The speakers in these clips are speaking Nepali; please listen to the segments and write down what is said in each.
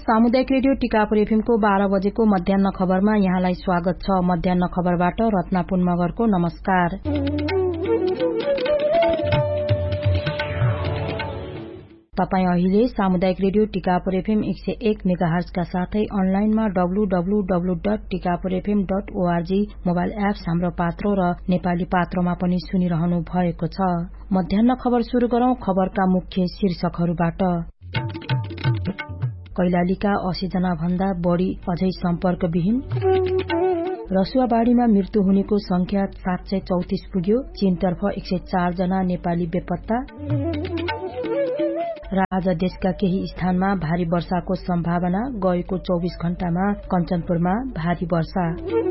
सामुदायिक रेडियो टिकापुर एफएमको 12 बजेको मध्याह्न खबरमा यहाँलाई स्वागत छ। मध्याह्न खबरबाट रत्ना पुन मगरको नमस्कार। तपाई अहिले सामुदायिक रेडियो टिकापुर एफएम 101 मेगाहर्जका साथै अनलाइनमा www.tikapurfm.org मोबाइल एप्स हाम्रो पात्रो र नेपाली पात्रोमा पनि सुनिरहनु भएको छ। मध्याह्न खबर शुरू गरौं। खबरका मुख्य शीर्षकहरूबाट। कैलालीका 80 जना भन्दा बढ़ी अझै सम्पर्कविहीन। रसुवाबाड़ीमा मृत्यु हुनेको संख्या 734 पुग्यो। चीनतर्फ 104 जना नेपाली बेपत्ता। र आज देशका केही स्थानमा भारी वर्षाको सम्भावना। गएको 24 घण्टामा कञ्चनपुरमा भारी वर्षा।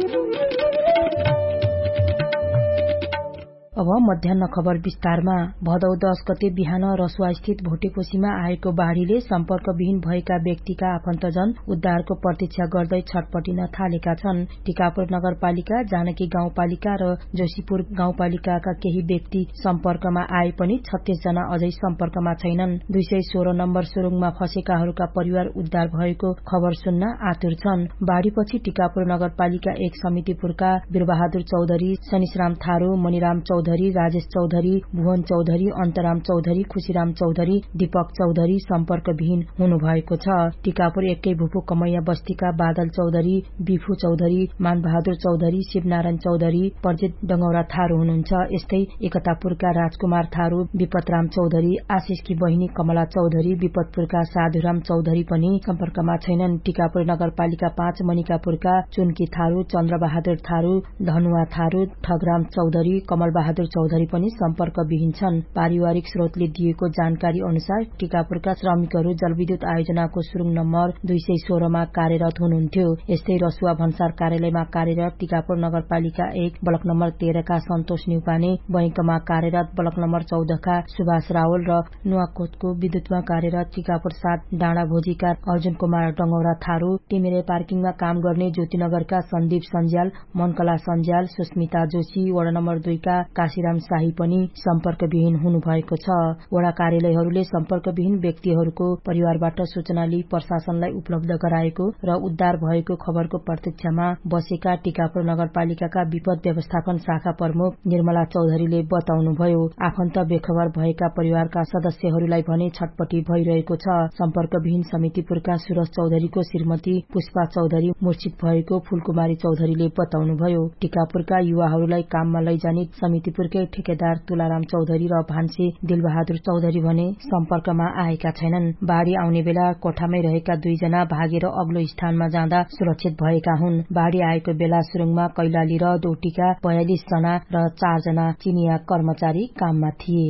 अब मध्याह्न खबर विस्तारमा। भदौ 10 गते बिहान रसुवा स्थित भोटेकोशीमा आएको बाढ़ीले सम्पर्कविहीन भएका व्यक्तिका आफन्तजन उद्धारको प्रतीक्षा गर्दै छटपटिन थालेका छन्। टिकापुर नगरपालिका, जानकी गाउँपालिका र जोशीपुर गाउँपालिकाका केही व्यक्ति सम्पर्कमा आए पनि 36 जना अझै सम्पर्कमा छैनन्। 216 नम्बर सुरुङमा फँसेकाहरूका परिवार उद्धार भएको खबर सुन्न आतुर छन्। बाढ़ीपछि टिकापुर नगरपालिका 1 समितिपुरका वीरबहादुर चौधरी, शनिशराम थारू, मणिराम चौधरी, राजेश चौधरी, भुवन चौधरी, अन्तराम चौधरी, खुशीराम चौधरी, दीपक चौधरी सम्पर्कविहीन हुनुभएको छ। टिकापुर एकै भूपू कमैया बस्तीका बादल चौधरी, बिफू चौधरी, मानबहादुर चौधरी, शिवनारायण चौधरी, प्रजित डंगौरा थारू हुनुहुन्छ। यस्तै एकतापुरका राजकुमार थारू, विपतराम चौधरी, आशिषकी बहिनी कमला चौधरी, विपतपुरका साधुराम चौधरी पनि सम्पर्कमा छैनन्। टिकापुर नगरपालिका 5 मनिकापुरका चुनकी थारू, चन्द्रबहादुर थारू, धनुवा थारू, ठगराम चौधरी, कमल बहादुर चौधरी पनि सम्पर्कविहीन छन्। पारिवारिक स्रोतले दिएको जानकारी अनुसार टिकापुरका श्रमिकहरू जलविद्युत आयोजनाको सुरुङ नम्बर 216 मा कार्यरत हुनुहुन्थ्यो। यस्तै रसुवा भन्सार कार्यालयमा कार्यरत टिकापुर नगरपालिका 1 ब्लक नम्बर 13 का सन्तोष न्युपाने, बैंकमा कार्यरत ब्लक नम्बर 14 का सुभाष रावल र नुवाकोटको विद्युतमा कार्यरत टिकापुर 7 डाँडा भोजीका अर्जुन कुमार डंगौरा थारू, टिमेरे पार्किङमा काम गर्ने ज्योतिनगरका सन्दीप सञ्ज्याल, मनकला सञ्ज्याल, सुस्मिता जोशी, वडा नम्बर 2 का काशीराम शाही पनि सम्पर्कविहीन हुनुभएको छ। वडा कार्यालयहरूले सम्पर्कविहीन व्यक्तिहरूको परिवारबाट सूचना लिई प्रशासनलाई उपलब्ध गराएको र उद्धार भएको खबरको प्रतीक्षामा बसेका टिकापुर नगरपालिकाका विपद व्यवस्थापन शाखा प्रमुख निर्मला चौधरीले बताउनुभयो। आफन्त बेखबर भएका परिवारका सदस्यहरूलाई भने छटपटी भइरहेको छ। सम्पर्कविहीन समितिपुरका सुरज चौधरीको श्रीमती पुष्पा चौधरी मूर्छित भएको फूलकुमारी चौधरीले बताउनुभयो। टिकापुरका युवाहरूलाई काममा लैजाने समितिपुरकै ठेकेदार तुलाराम चौधरी र भान्से दिलबहादुर चौधरी भने सम्पर्कमा आएका छैनन्। बाढ़ी आउने बेला कोठामै रहेका 2 जना भागेर अग्लो स्थानमा जाँदा सुरक्षित भएका हुन्। बाढ़ी आएको बेला सुरुङमा कैलाली र डोटीका 42 जना र 4 जना चिनिया कर्मचारी काममा थिए।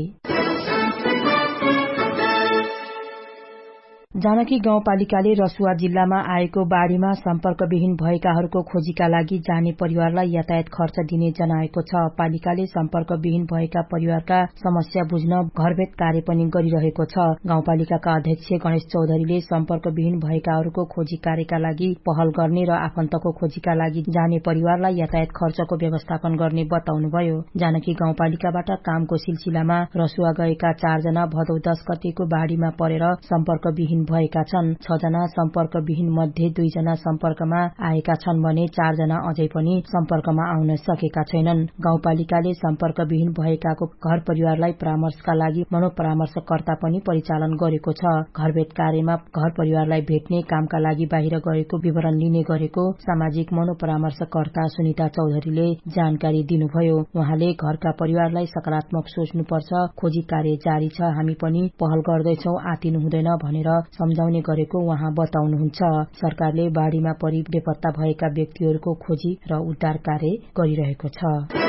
जानकी गाउँपालिकाले रसुवा जिल्लामा आएको बाढ़ीमा सम्पर्कविहीन भएकाहरूको खोजीका लागि जाने परिवारलाई यातायात खर्च दिने जनाएको छ। पालिकाले सम्पर्कविहीन भएका परिवारका समस्या बुझ्न घरभेट कार्य पनि गरिरहेको छ। गाउँपालिकाका अध्यक्ष गणेश चौधरीले सम्पर्कविहीन भएकाहरूको खोजी कार्यका लागि पहल गर्ने र आफन्तको खोजीका लागि जाने परिवारलाई यातायात खर्चको व्यवस्थापन गर्ने बताउनुभयो। जानकी गाउँपालिकाबाट कामको सिलसिलामा रसुवा गएका 4 जना भदौ 10 गतेको बाढ़ीमा परेर सम्पर्कविहीन भएका छन्। 6 जना सम्पर्कविहीन मध्ये 2 जना सम्पर्कमा आएका छन् भने 4 जना अझै पनि सम्पर्कमा आउन सकेका छैनन्। गाउँपालिकाले सम्पर्कविहीन भएकाको घर परिवारलाई परामर्शका लागि मनोपरामर्शकर्ता पनि परिचालन गरेको छ। घरभेट कार्यमा घर परिवारलाई भेट्ने, कामका लागि बाहिर गएको विवरण लिने गरेको सामाजिक मनोपरामर्शकर्ता सुनिता चौधरीले जानकारी दिनुभयो। उहाँले घरका परिवारलाई सकारात्मक सोच्नुपर्छ, खोजी कार्य जारी छ, हामी पनि पहल गर्दैछौं, आतिनु हुँदैन भनेर सम्झाउने गरेको उहाँ बताउनुहुन्छ। सरकारले बाढ़ीमा परि बेपत्ता भएका व्यक्तिहरूको खोजी र उद्धार कार्य गरिरहेको छ।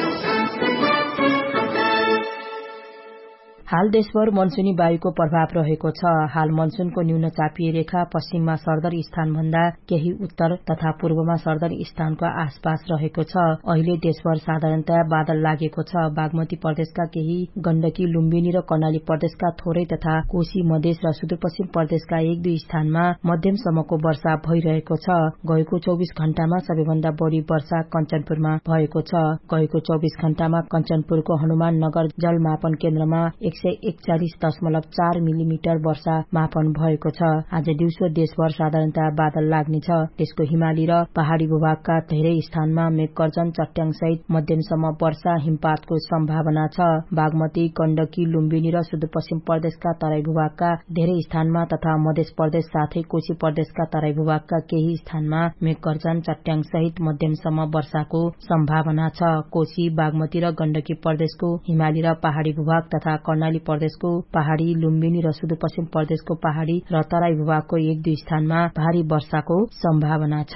हाल देशभर मनसुनी वायुको प्रभाव रहेको छ। हाल मनसुनको न्यून चापिए रेखा पश्चिममा सरदर स्थानभन्दा केही उत्तर तथा पूर्वमा सरदर स्थानको आसपास रहेको छ। अहिले देशभर साधारणतया बादल लागेको छ। बागमती प्रदेशका केही, गण्डकी, लुम्बिनी र कर्णाली प्रदेशका थोरै तथा कोशी मधेस र सुदूरपश्चिम प्रदेशका 1-2 स्थानमा मध्यमसम्मको वर्षा भइरहेको छ। गएको 24 घण्टामा सबैभन्दा बढ़ी वर्षा कञ्चनपुरमा भएको छ। गएको 24 घण्टामा कञ्चनपुरको हनुमान नगर जलमापन केन्द्रमा 141.4 मिलिमिटर वर्षा मापन भएको छ। आज दिउँसो देशभर साधारणतया बादल लाग्नेछ। त्यसको हिमाली र पहाड़ी भूभागका धेरै स्थानमा मेघगर्जन चट्याङसहित मध्यमसम्म वर्षा हिमपातको सम्भावना छ। बागमती, गण्डकी, लुम्बिनी र सुदूरपश्चिम प्रदेशका तराई भूभागका धेरै स्थानमा तथा मध्य प्रदेश साथै कोशी प्रदेशका तराई भूभागका केही स्थानमा मेघगर्जन चट्याङसहित मध्यमसम्म वर्षाको सम्भावना छ। कोशी, बागमती र गण्डकी प्रदेशको हिमाली र पहाड़ी भूभाग तथा कर्णाली प्रदेशको पहाड़ी, लुम्बिनी र सुदूरपश्चिम प्रदेशको पहाड़ी र तराई भूभागको 1-2 स्थानमा भारी वर्षाको सम्भावना छ।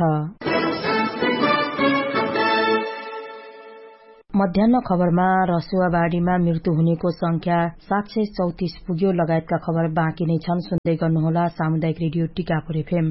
मध्याह्न खबरमा रसुवाबाड़ीमा मृत्यु हुनेको संख्या 734 पुग्यो लगायतका खबर बाँकी नै छन्। सुन्दै गर्नुहोला सामुदायिक रेडियो टिकापुर FM।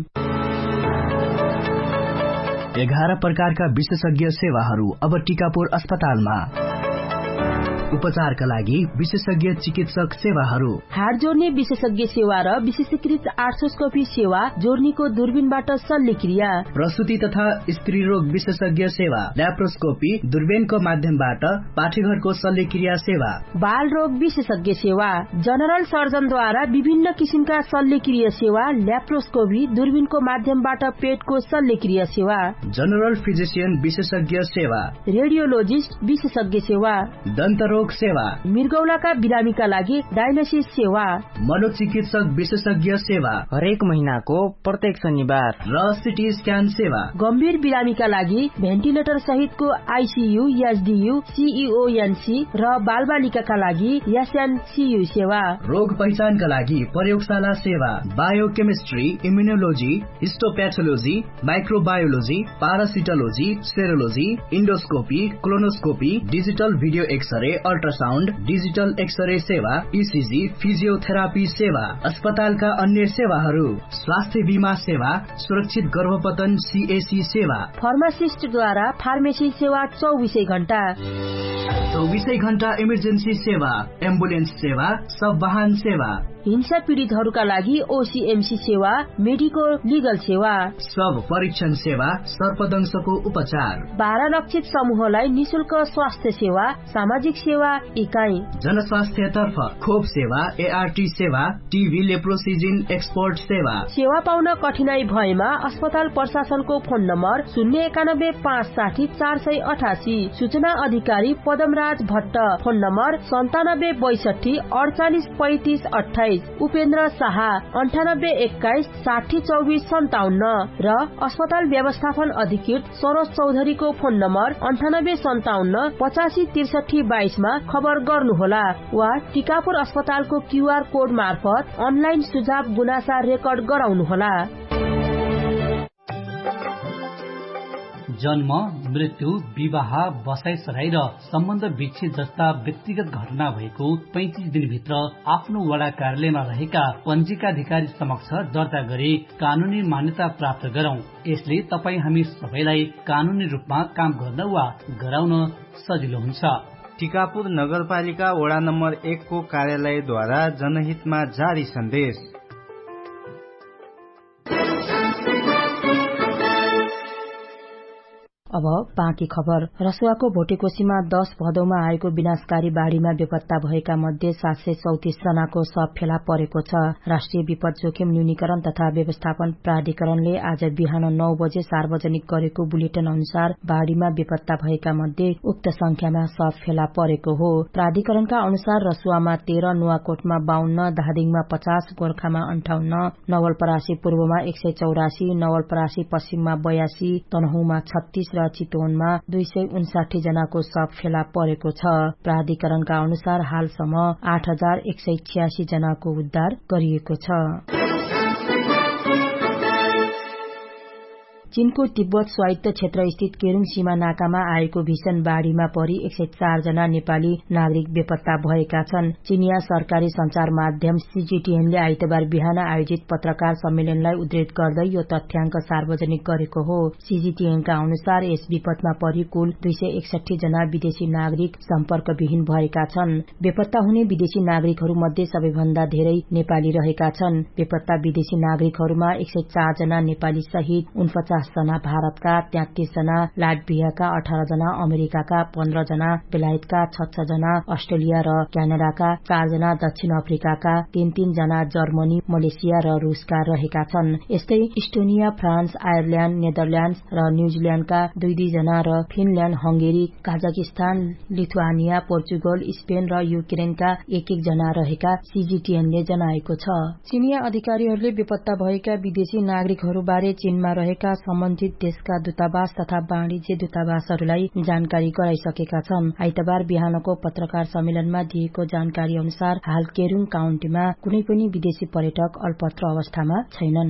11 प्रकारका विशेषज्ञ सेवाहरू अब टिकापुर अस्पतालमा। उपचारका लागि विशेषज्ञ चिकित्सक सेवाहरू, हाड जोड्ने विशेषज्ञ सेवा र विशेषीकृत आर्थ्रोस्कोपी सेवा, जोर्नीको दूरबीनबाट शल्यक्रिया, प्रसुति तथा स्त्री रोग विशेषज्ञ सेवा, ल्याप्रोस्कोपी, दूरबीनको माध्यमबाट पाठेघरको शल्यक्रिया सेवा, बाल रोग विशेषज्ञ सेवा, जनरल सर्जनद्वारा विभिन्न किसिमका शल्यक्रिया सेवा, ल्याप्रोस्कोपी, दूरबीनको माध्यमबाट पेटको शल्यक्रिया सेवा, जनरल फिजिशियन विशेषज्ञ सेवा, रेडियोलोजिस्ट विशेषज्ञ सेवा, दन्तरोग सेवा, मृगौलाका बिरामीका लागि डायलिसिस सेवा, मनोचिकित्सक विशेषज्ञ सेवा हरेक महिनाको प्रत्येक शनिबार, र सिटी स्क्यान सेवा, गम्भीर बिरामीका लागि भेन्टिलेटर सहितको आईसीयू, एसडीयू, सीईओएनसी र बालबालिकाका लागि एसएनसीयू सेवा, रोग पहिचानका लागि प्रयोगशाला सेवा, biochemistry, immunology, हिस्टोप्याथोलोजी, microbiology, पारासिटोलोजी, सेरोलोजी, endoscopy, colonoscopy, digital video x-ray, ultrasound, digital x-ray सेवा, ईसीजी, फिजियोथेरापी सेवा, अस्पतालका अन्य सेवाहरू, स्वास्थ्य बीमा सेवा, सुरक्षित गर्भपतन सीएसी सेवा, फार्मासिस्टद्वारा फार्मेसी सेवा 24 घण्टा, 24 घण्टा इमर्जेन्सी सेवा, एम्बुलेन्स सेवा, सब वाहन सेवा, हिंसा पीड़ितहरूका लागि ओसीएमसी सेवा, मेडिको लिगल सेवा, सब परीक्षण सेवा, सर्पदंशको उपचार, 12 लक्षित समूहलाई निशुल्क स्वास्थ्य सेवा, सामाजिक सेवा इकाइ, जनस्वास्थ्यतर्फ खोप सेवा, एआरटी सेवा, टीबी लेप्रोसिजिन एक्सपोर्ट सेवा। सेवा पाउन कठिनाई भएमा अस्पताल प्रशासनको फोन नम्बर 091560488, सूचना अधिकारी पदमराज भट्ट, फोन नम्बर 9762483528, उपेन्द्र शाह 9821602457 र अस्पताल व्यवस्थापन अधिकृत सरोज चौधरीको फोन नम्बर 9857856322 मा खबर गर्नुहोला वा टिकापुर अस्पतालको क्यूआर कोड मार्फत अनलाइन सुझाव गुनासा रेकर्ड गराउनुहोला। जन्म, मृत्यु, विवाह, बसाइसराई र सम्बन्ध विच्छेद जस्ता व्यक्तिगत घटना भएको 35 दिनभित्र आफ्नो वडा कार्यालयमा रहेका पञ्जीकाधिकारी समक्ष दर्ता गरी कानूनी मान्यता प्राप्त गरौं। यसले तपाई हामी सबैलाई कानूनी रूपमा काम गर्न वा गराउन सजिलो हुन्छ। टिकापुर नगरपालिका वडा नम्बर 1 को कार्यालयद्वारा जनहितमा जारी सन्देश। अब बाँकी खबर। रसुवाको भोटेकोशीमा 10 भदौमा आएको विनाशकारी बाढ़ीमा बेपत्ता भएका मध्ये 734 जनाको शव फेला परेको छ। राष्ट्रिय विपद जोखिम न्यूनीकरण तथा व्यवस्थापन प्राधिकरणले आज बिहान 9 बजे सार्वजनिक गरेको बुलेटिन अनुसार बाढ़ीमा बेपत्ता भएका मध्ये उक्त संख्यामा शव फेला परेको हो। प्राधिकरणका अनुसार रसुवामा 13, नुवाकोटमा 52, धादिङमा 50, गोर्खामा 58, नवलपरासी पूर्वमा 184, नवलपरासी पश्चिममा 82, तनहुँमा 36 र चितवनमा 259 जनाको शव फेला परेको छ। प्राधिकरणका अनुसार हालसम्म 8186 जनाको उद्धार गरिएको छ। चीनको तिब्बत स्वायत्त क्षेत्र स्थित केरुङ सीमा नाकामा आएको भीषण बाढ़ीमा परि 104 जना नेपाली नागरिक बेपत्ता भएका छन्। चीनिया सरकारी संचार माध्यम सीजीटीएनले आइतबार बिहान आयोजित पत्रकार सम्मेलनलाई उद्धृत गर्दै यो तथ्याङ्क सार्वजनिक गरेको हो। सीजीटीएनका अनुसार यस विपदमा परि कुल 261 जना विदेशी नागरिक सम्पर्कविहीन भएका छन्। बेपत्ता हुने विदेशी नागरिकहरू मध्ये सबैभन्दा धेरै नेपाली रहेका छन्। बेपत्ता विदेशी नागरिकहरूमा 104 जना नेपाली सहित 49 50 जना, भारतका 33 जना, लाटभियाका 18 जना, अमेरिकाका 15 जना, बेलायतका 66 जना, अस्ट्रेलिया र क्यानाडाका 4 जना, दक्षिण अफ्रिकाका 3 जना, जर्मनी, मलेसिया र रूसका रहेका छन्। यस्तै इस्टोनिया, फ्रान्स, आयरल्याण्ड, नेदरल्याण्ड्स र न्यूजील्याण्डका 2 जना र फिनल्याण्ड, हंगेरी, काजाकिस्तान, लिथुआनिया, पोर्चुगल, स्पेन र युक्रेनका 1 जना रहेका सीजीटीएनले जनाएको छ। चीनिया अधिकारीहरूले बेपत्ता भएका विदेशी नागरिकहरूबारे चीनमा रहेका सम्बन्धित देशका दूतावास तथा वाणिज्य दूतावासहरूलाई जानकारी गराइसकेका छन्। आइतबार बिहानको पत्रकार सम्मेलनमा दिएको जानकारी अनुसार हाल केरुङ काउन्टीमा कुनै पनि विदेशी पर्यटक अल्पत्र अवस्थामा छैनन्।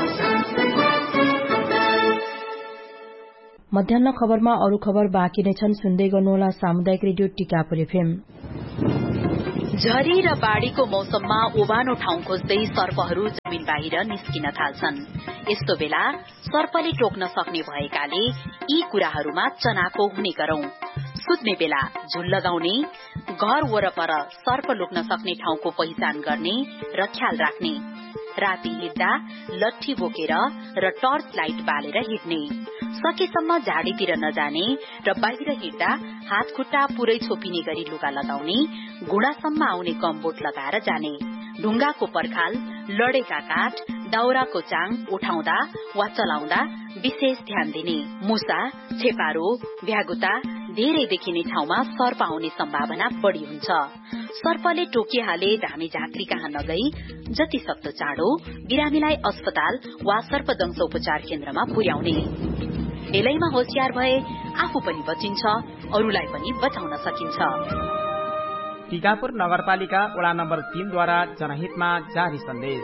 मध्याह्न खबरमा अरू खबर बाँकी नै छन्, सुन्दै गर्नुहोला सामुदायिक रेडियो टिकापुर एफएम। झरी र बाढ़ीको मौसममा ओबानो ठाउँ खोज्दै सर्पहरू जमिन बाहिर निस्किन थाल्छन्। यस्तो बेला सर्पले टोक्न सक्ने भएकाले यी कुराहरूमा चनाखो हुने गरौं। सुत्ने बेला झुल लगाउने, घर वरपर सर्प लुक्न सक्ने ठाउँको पहिचान गर्ने र ख्याल राख्ने। राति हिँड्दा लट्ठी बोकेर र टर्च लाइट बालेर हिँड्ने। सकेसम्म झाडीतिर नजाने र बाहिर हिँड्दा हात खुट्टा पुरै छोपिने गरी लुगा लगाउने। घुँडासम्म आउने गमबोट लगाएर जाने। ढुङ्गाको पर्खाल, लडेका काठ, दाउराको चाङ उठाउँदा वा चलाउँदा विशेष ध्यान दिने। मुसा, छेपारो, भ्यागुता धेरै देखिने ठाउँमा सर्प आउने सम्भावना बढ़ी हुन्छ। सर्पले टोकिहाले धामी झाँक्री कहाँ नगई जति सक्दो चाँडो बिरामीलाई अस्पताल वा सर्पदंश उपचार केन्द्रमा पुर्याउने। बेलैमा होशियार भए आफू पनि बचिन्छ, अरूलाई पनि बचाउन सकिन्छ। टिकापुर नगरपालिका वडा नम्बर 3 द्वारा जनहितमा जारी सन्देश।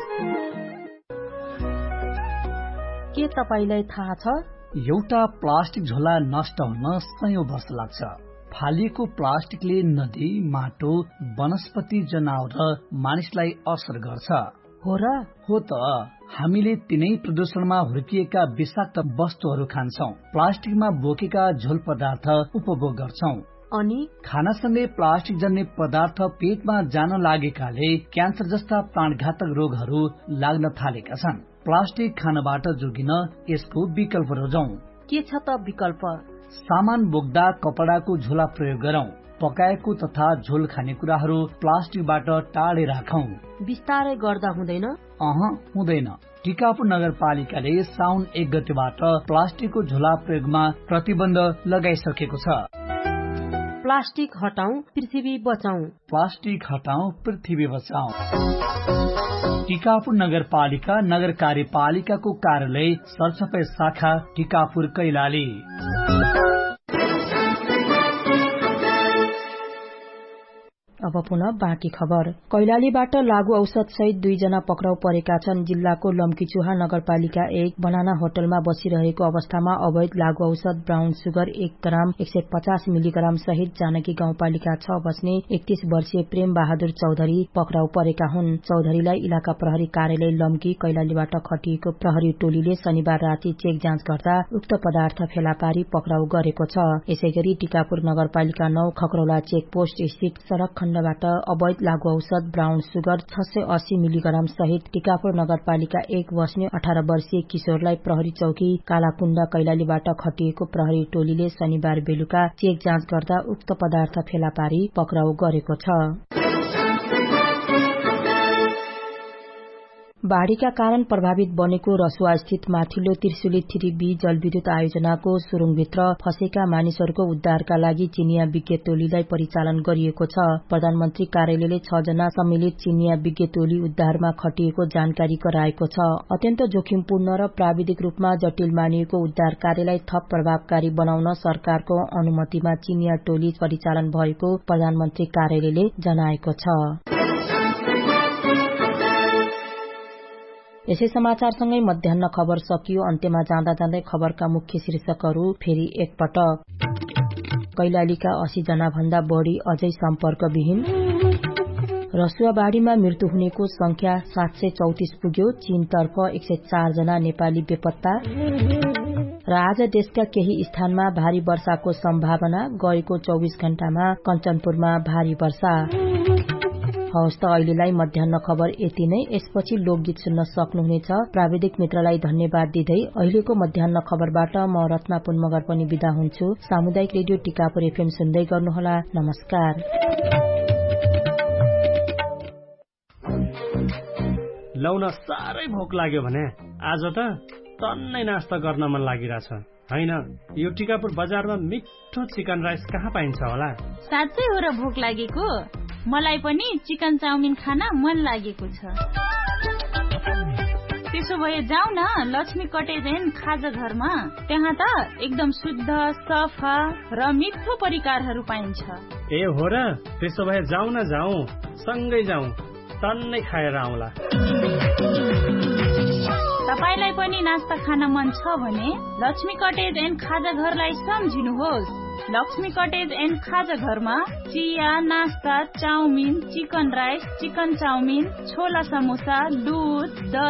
के तपाईलाई थाहा छ, एउटा प्लास्टिक झोला नष्ट हुन 100 वर्ष लाग्छ। फालिएको प्लास्टिकले नदी, माटो, वनस्पति, जनावर र मानिसलाई असर गर्छ। हो र? हो त। हामीले तिनै प्रदूषणमा हुर्किएका विषाक्त वस्तुहरू खान्छौं, प्लास्टिकमा बोकेका झोल पदार्थ उपभोग गर्छौं। अनि खानासँगै प्लास्टिक जन्य पदार्थ पेटमा जान लागेकाले क्यान्सर जस्ता प्राणघातक रोगहरू लाग्न थालेका छन्। प्लास्टिक खानबाट जोगिन यसको विकल्प रोजौं। के छ त विकल्प? सामान बोक्दा कपडाको झोला प्रयोग गरौं। पकाएको तथा झोल खानेकुराहरू प्लास्टिकबाट टाढे राखौं। बिस्तारै गर्दा हुँदैन? हुँदैन। टिकापुर नगरपालिकाले साउन 1 गतेबाट प्लास्टिकको झोला प्रयोगमा प्रतिबन्ध लगाइसकेको छ। प्लास्टिक हटाऊ, पृथ्वी बचाऊ। प्लास्टिक हटाऊ, पृथ्वी बचाऊ। टिकापुर नगरपालिका नगर कार्यपालिकाको कार्यालय सरसफाई शाखा टिकापुर कैलाली। अब पुनः बाँकी खबर। कैलालीबाट लागू औषध सहित 2 जना पक्राउ परेका छन्। जिल्लाको लम्कीचुहा नगरपालिका 1 बनाना होटलमा बसिरहेको अवस्थामा अवैध लागू औषध ब्राउन सुगर 1 ग्राम 150 मिलिग्राम सहित जानकी गाउँपालिका 6 बस्ने 31 वर्षीय प्रेम बहादुर चौधरी पक्राउ परेका हुन्। चौधरीलाई इलाका प्रहरी कार्यालय लम्की कैलालीबाट खटिएको प्रहरी टोलीले शनिबार राति चेक जाँच गर्दा उक्त पदार्थ फेला पारी पक्राउ गरेको छ। यसैगरी टिकापुर नगरपालिका 9 खक्रौला चेक पोस्ट स्थित सड़क बाट अवैध लागू औषध ब्राउन सुगर 680 मिलिग्राम सहित टिकापुर नगरपालिका 1 बस्ने 18 वर्षीय किशोरलाई प्रहरी चौकी कालाकुण्ड कैलालीबाट खटिएको प्रहरी टोलीले शनिबार बेलुका चेक जाँच गर्दा उक्त पदार्थ फेला पारी पक्राउ गरेको छ। बाढ़ीका कारण प्रभावित बनेको रसुवा स्थित माथिल्लो त्रिशुली 3B जलविद्युत आयोजनाको सुरुङभित्र फँसेका मानिसहरूको उद्धारका लागि चिनिया विज्ञ टोलीलाई परिचालन गरिएको छ। प्रधानमन्त्री कार्यालयले 6 जना सम्मिलित चिनिया विज्ञ टोली उद्धारमा खटिएको जानकारी गराएको छ। अत्यन्त जोखिमपूर्ण र प्राविधिक रूपमा जटिल मानिएको उद्धार कार्यलाई थप प्रभावकारी बनाउन सरकारको अनुमतिमा चिनिया टोली परिचालन भएको प्रधानमन्त्री कार्यालयले जनाएको छ। यसै समाचारसँगै मध्याह्न खबर सकियो। अन्त्यमा जाँदा जाँदै खबरका मुख्य शीर्षकहरू फेरि एकपटक। कैलालीका 80 जना भन्दा बढ़ी अझै सम्पर्कविहीन। रसुवा बाढ़ीमा मृत्यु हुनेको संख्या 734 पुग्यो। चीनतर्फ 104 जना नेपाली बेपत्ता। र आज देशका केही स्थानमा भारी वर्षाको सम्भावना। गएको 24 घण्टामा कञ्चनपुरमा भारी वर्षा। हवस् त अहिलेलाई मध्याह्न खबर यति नै। यसपछि लोकगीत सुन्न सक्नुहुनेछ। प्राविधिक मित्रलाई धन्यवाद दिँदै अहिलेको मध्याह्न खबरबाट म रत्ना पुन मगर पनि बिदा हुन्छु। सामुदायिक रेडियो टिकापुर FM सुन्दै गर्नुहोला। नमस्कार। लौन साह्रै भोक लाग्यो भने आज त टन्नै नास्ता गर्न मन लागिरहेछ। हैन, यो टिकापुर बजारमा मिठो चिकन राइस कहाँ पाइन्छ होला? साँच्चै हो र भोक लागेको? मलाई पनि चिकन चाउमिन खान मन लागेको छ। त्यसो भए जाऊ न लक्ष्मी कटेज एन्ड खाजा घरमा। त्यहाँ त एकदम शुद्ध, सफा र मिठो परिकारहरू पाइन्छ। ए हो र? त्यसो भए जाऊ न, जाऊ सँगै जाऊ, टन्नै खाएर आउँला। तपाईलाई पनि नास्ता खान मन छ भने लक्ष्मी कटेज एन्ड खाजा घरलाई सम्झिनुहोस्। लक्ष्मी कटेज एन्ड खाजा घरमा चिया, नास्ता, chowmein, chicken rice, chicken chowmein, छोला समोसा, दुध, दही